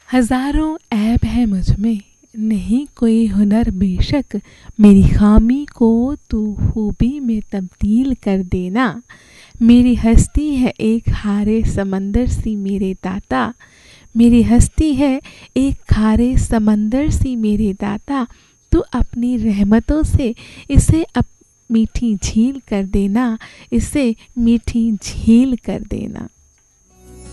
हजारों ऐब है मुझ में, नहीं कोई हुनर बेशक, मेरी खामी को तू खूबी में तब्दील कर देना। मेरी हस्ती है एक खारे समंदर सी मेरे दाता, मेरी हस्ती है एक खारे समंदर सी मेरे दाता, तू अपनी रहमतों से इसे मीठी झील कर देना, इसे मीठी झील कर देना।